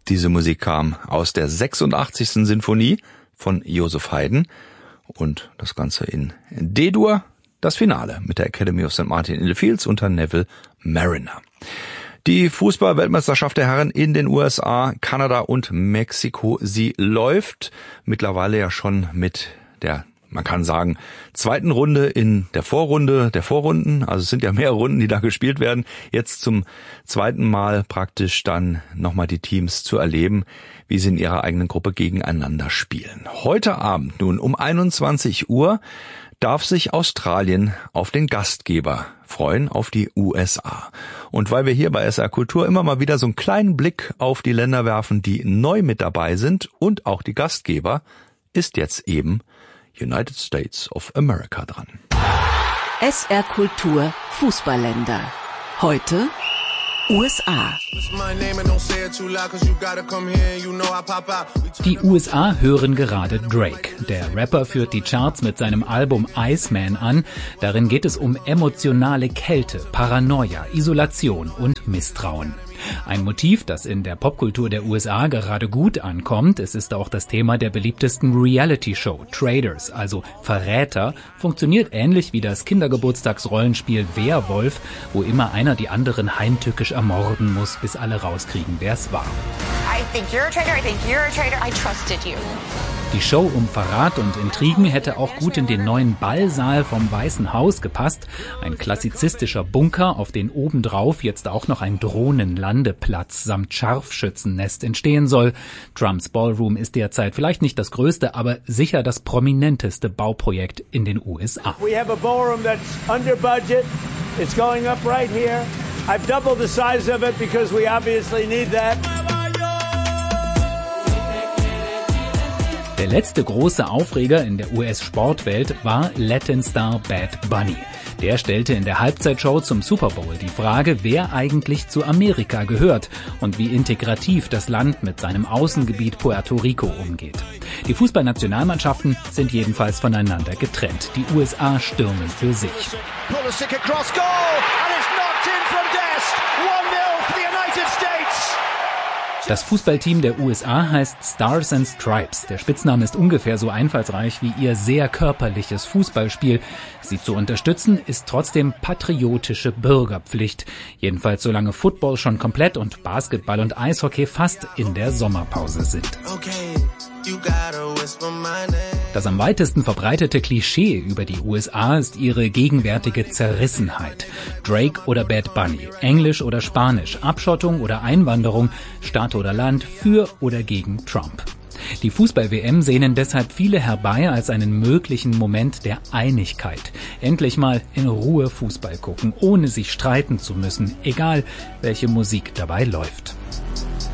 Diese Musik kam aus der 86. Sinfonie von Joseph Haydn und das Ganze in D-Dur, das Finale mit der Academy of St. Martin in the Fields unter Neville Marriner. Die Fußball-Weltmeisterschaft der Herren in den USA, Kanada und Mexiko, sie läuft mittlerweile ja schon mit der, man kann sagen, zweiten Runde in der Vorrunde der Vorrunden. Also es sind ja mehrere Runden, die da gespielt werden. Jetzt zum zweiten Mal praktisch dann nochmal die Teams zu erleben, wie sie in ihrer eigenen Gruppe gegeneinander spielen. Heute Abend nun um 21 Uhr darf sich Australien auf den Gastgeber freuen, auf die USA. Und weil wir hier bei SR Kultur immer mal wieder so einen kleinen Blick auf die Länder werfen, die neu mit dabei sind und auch die Gastgeber, ist jetzt eben United States of America dran. SR Kultur Fußballländer. Heute USA. Die USA hören gerade Drake. Der Rapper führt die Charts mit seinem Album Iceman an. Darin geht es um emotionale Kälte, Paranoia, Isolation und Misstrauen. Ein Motiv, das in der Popkultur der USA gerade gut ankommt. Es ist auch das Thema der beliebtesten Reality-Show, Traitors, also Verräter, funktioniert ähnlich wie das Kindergeburtstagsrollenspiel Werwolf, wo immer einer die anderen heimtückisch ermorden muss, bis alle rauskriegen, wer es war. I think you're a traitor, I think you're a traitor, I trusted you. Die Show um Verrat und Intrigen hätte auch gut in den neuen Ballsaal vom Weißen Haus gepasst. Ein klassizistischer Bunker, auf den obendrauf jetzt auch noch ein Drohnenlandeplatz samt Scharfschützennest entstehen soll. Trumps Ballroom ist derzeit vielleicht nicht das größte, aber sicher das prominenteste Bauprojekt in den USA. We have a ballroom that's under budget. It's going up right here. I've doubled the size of it because we obviously need that. Der letzte große Aufreger in der US-Sportwelt war Latin-Star Bad Bunny. Der stellte in der Halbzeitshow zum Super Bowl die Frage, wer eigentlich zu Amerika gehört und wie integrativ das Land mit seinem Außengebiet Puerto Rico umgeht. Die Fußballnationalmannschaften sind jedenfalls voneinander getrennt. Die USA stürmen für sich. Das Fußballteam der USA heißt Stars and Stripes. Der Spitzname ist ungefähr so einfallsreich wie ihr sehr körperliches Fußballspiel. Sie zu unterstützen ist trotzdem patriotische Bürgerpflicht. Jedenfalls solange Football schon komplett und Basketball und Eishockey fast in der Sommerpause sind. Das am weitesten verbreitete Klischee über die USA ist ihre gegenwärtige Zerrissenheit. Drake oder Bad Bunny, Englisch oder Spanisch, Abschottung oder Einwanderung, Stadt oder Land, für oder gegen Trump. Die Fußball-WM sehnen deshalb viele herbei als einen möglichen Moment der Einigkeit. Endlich mal in Ruhe Fußball gucken, ohne sich streiten zu müssen, egal welche Musik dabei läuft.